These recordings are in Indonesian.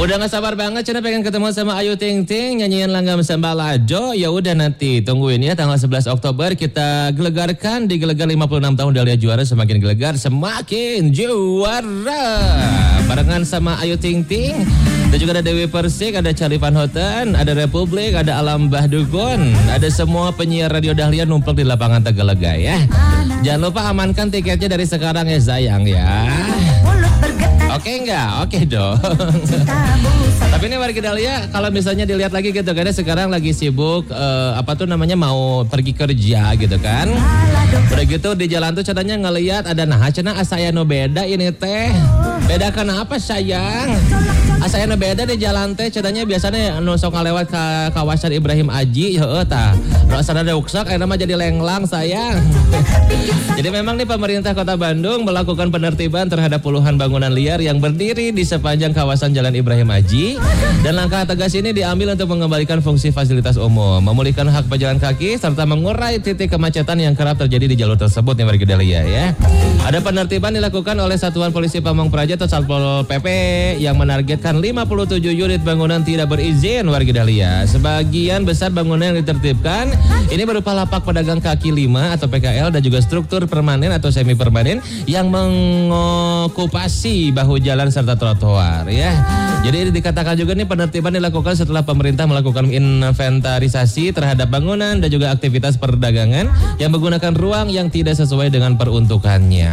Udah gak sabar banget Cina pengen ketemu sama Ayu Ting Ting nyanyian Langgam Sambalajo. Ya udah nanti tungguin ya tanggal 11 Oktober kita gelegarkan di Gelegar 56 tahun Dahlia Juara, semakin gelegar semakin juara. Barengan sama Ayu Ting Ting. Dan juga ada Dewi Persik, ada Charlie Van Houten, ada Republik, ada Alam Bahdugon. Ada semua penyiar Radio Dahlia numpuk di lapangan Tegalega ya. Jangan lupa amankan tiketnya dari sekarang ya sayang ya. Oke enggak? Oke dong. Tapi ini warga Dahlia kalau misalnya dilihat lagi gitu karena sekarang lagi sibuk mau pergi kerja gitu kan. Udah gitu di jalan tuh katanya ngelihat ada cenah asa aya beda ini teh. Beda kenapa sayang? Asa aya beda di jalan teh katanya biasanya anu sok ngalewat ke kawasan Ibrahim Aji heueuh tah. Rasana deuksak aya mah jadi lenglang sayang. Jadi memang nih pemerintah Kota Bandung melakukan penertiban terhadap puluhan bangunan liar yang berdiri di sepanjang kawasan Jalan Ibrahim Aji, dan langkah tegas ini diambil untuk mengembalikan fungsi fasilitas umum, memulihkan hak pejalan kaki serta mengurai titik kemacetan yang kerap terjadi di jalur tersebut nih warga Dahlia ya. Ada penertiban dilakukan oleh Satuan Polisi Pamong Praja atau Satpol PP yang menargetkan 57 unit bangunan tidak berizin warga Dahlia. Sebagian besar bangunan yang ditertibkan ini berupa lapak pedagang kaki 5 atau PKL dan juga struktur permanen atau semi permanen yang mengokupasi bahu jalan serta trotoar ya. Jadi dikatakan juga nih penertiban dilakukan setelah pemerintah melakukan inventarisasi terhadap bangunan dan juga aktivitas perdagangan yang menggunakan ruang yang tidak sesuai dengan peruntukannya.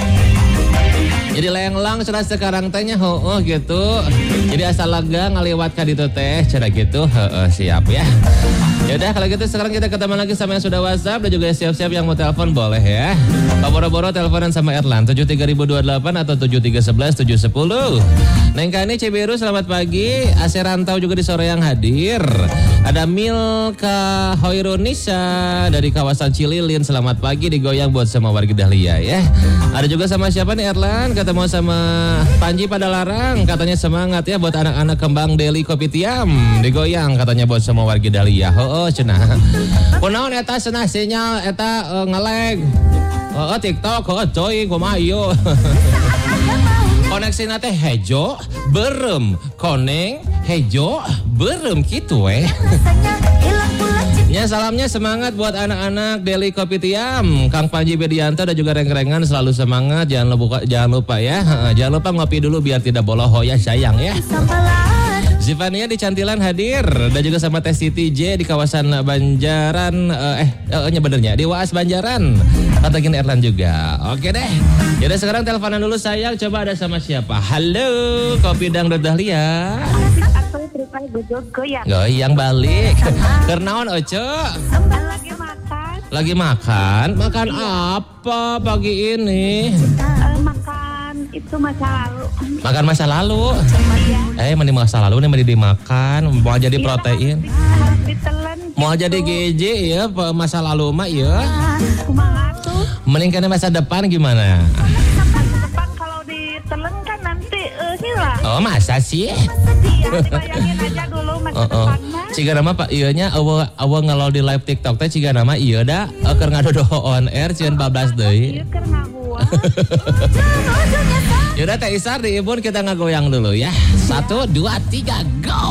Jadi lenglang sudah sekarang tanya gitu. Jadi asal lega ngaliwat ka ditu teh cara gitu siap ya. Ya udah kalau gitu sekarang kita ketemu lagi sama yang sudah WhatsApp dan juga siap-siap yang mau telepon boleh ya. Pak Boro-boro teleponan sama Erlan 73028 atau 7311710. Neng Kani Cibiru selamat pagi. AC Rantau juga di sore yang hadir. Ada Milka Hoirunisa dari kawasan Cililin selamat pagi digoyang buat semua warga Dahlia ya. Ada juga sama siapa nih Erlan? Ketemu sama Panji Padalarang katanya semangat ya buat anak-anak Kembang Deli Kopitiam digoyang katanya buat semua warga Dahlia. Cenah. Kunaon eta cenah sinyal eta ngelag. TikTok coy kumaha ieu. Koneksina teh hejo berem koneng hejo berem kitu we. Ya salamnya semangat buat anak-anak Deli Kopitiam, Kang Panji Bedianto dan juga reng-rengan selalu semangat, jangan lupa ya. Jangan lupa ngopi dulu biar tidak boloho ya sayang ya. Zivania di Cantilan hadir dan juga sama Teh Siti J di kawasan Banjaran benernya di Waas Banjaran. Pantengin Erlan juga. Oke deh. Yaudah sekarang teleponan dulu sayang. Coba ada sama siapa? Halo, Kopi Dangdut Dahlia. Goyang balik. Kernaon Oco? Lagi makan. Lagi makan? Makan apa pagi ini? Makan itu masa lalu. Makan masa lalu? Mending masa lalu nih mending dimakan. Mau jadi protein. Mau jadi gizi ya masa lalu mah ya. Mending kan masa depan gimana? Masa depan kalau ditelen kan nanti hilang. Oh masa sih? Iya, dibayangin aja dulu masa depan mah. Ciga nama Pak iya nya awa ngelol di live TikTok teh ciga nama iya da keur ngadodo on air cieun 14 deui. Iya keur ngagua. Yaudah Teh Isar di Ibun kita ngagoyang dulu ya. 1 2 3 go.